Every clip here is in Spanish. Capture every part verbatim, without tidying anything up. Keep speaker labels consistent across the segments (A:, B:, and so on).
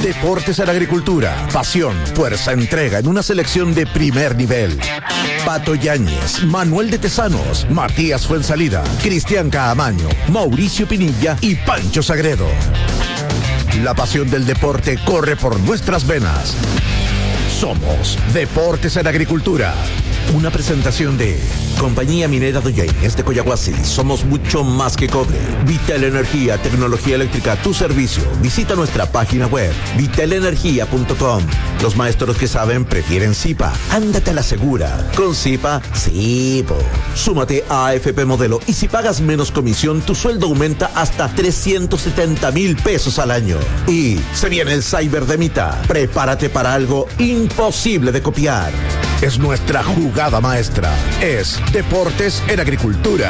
A: Deportes en Agricultura. Pasión, fuerza, entrega en una selección de primer nivel. Pato Yáñez, Manuel de Tesanos, Matías Fuensalida, Cristian Caamaño, Mauricio Pinilla y Pancho Sagredo. La pasión del deporte corre por nuestras venas. Somos Deportes en Agricultura. Una presentación de Compañía Minera Doñainés de Coyahuasi. Somos mucho más que cobre. Vital Energía, tecnología eléctrica a tu servicio. Visita nuestra página web, vital energía punto com. Los maestros que saben prefieren Zipa. Ándate a la segura. Con Zipa, sí, po. Súmate a A F P Modelo y si pagas menos comisión, tu sueldo aumenta hasta trescientos setenta mil pesos al año. Y se viene el Cyber de Mita. Prepárate para algo imposible de copiar. Es nuestra jugada maestra. Es Deportes en Agricultura.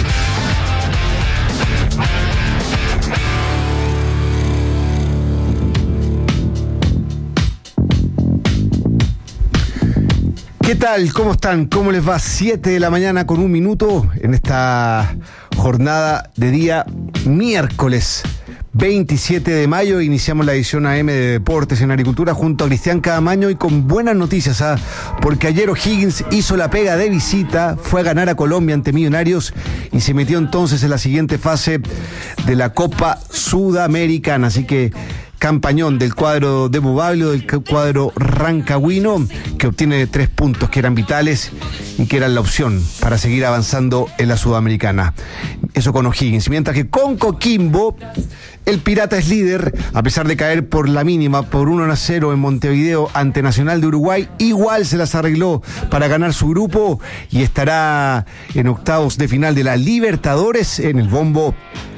B: ¿Qué tal? ¿Cómo están? ¿Cómo les va? siete de la mañana con un minuto en esta jornada de día miércoles veintisiete de mayo. Iniciamos la edición A M de Deportes en Agricultura junto a Cristian Caamaño y con buenas noticias, ¿ah? Porque ayer O'Higgins hizo la pega de visita, fue a ganar a Colombia ante Millonarios y se metió entonces en la siguiente fase de la Copa Sudamericana. Así que campañón del cuadro de Bubaglio, del cuadro rancagüino, que obtiene tres puntos que eran vitales y que eran la opción para seguir avanzando en la Sudamericana. Eso con O'Higgins. Mientras que con Coquimbo, el Pirata es líder, a pesar de caer por la mínima, por uno a cero en Montevideo ante Nacional de Uruguay. Igual se las arregló para ganar su grupo y estará en octavos de final de la Libertadores en el bombo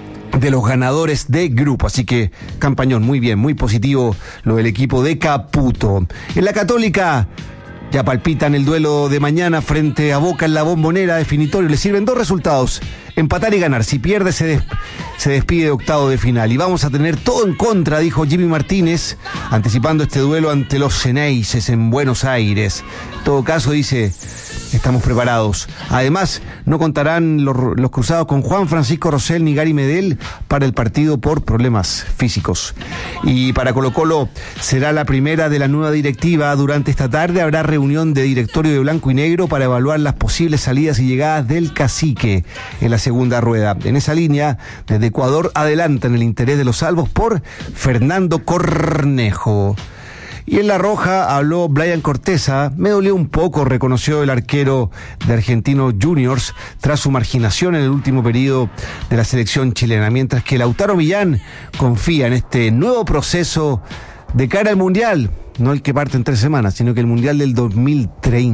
B: de los ganadores de grupo. Así que campañón, muy bien, muy positivo lo del equipo de Caputo. En la Católica ya palpitan el duelo de mañana frente a Boca en la Bombonera definitorio. Le sirven dos resultados: empatar y ganar. Si pierde se, des- se despide de octavo de final. Y vamos a tener todo en contra, dijo Jimmy Martínez, anticipando este duelo ante los Ceneices en Buenos Aires. En todo caso, dice, estamos preparados. Además, no contarán los, los cruzados con Juan Francisco Rosell ni Gary Medel para el partido por problemas físicos. Y para Colo Colo será la primera de la nueva directiva. Durante esta tarde habrá reunión de directorio de Blanco y Negro para evaluar las posibles salidas y llegadas del cacique en la segunda rueda. En esa línea, desde Ecuador adelantan el interés de los salvos por Fernando Cornejo. Y en La Roja habló Brian Corteza. Me dolió un poco, reconoció el arquero de Argentinos Juniors tras su marginación en el último periodo de la selección chilena. Mientras que Lautaro Millán confía en este nuevo proceso de cara al Mundial. No el que parte en tres semanas, sino que el Mundial del dos mil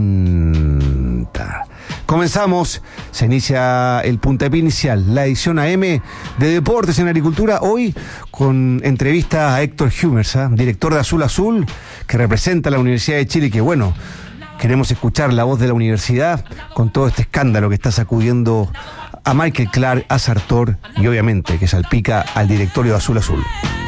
B: treinta. Comenzamos, se inicia el puntapié inicial, la edición A M de Deportes en Agricultura, hoy con entrevista a Héctor Humers, ¿eh? director de Azul Azul, que representa a la Universidad de Chile, y que bueno, queremos escuchar la voz de la universidad con todo este escándalo que está sacudiendo a Michael Clark, a Sartor y obviamente que salpica al directorio de Azul Azul.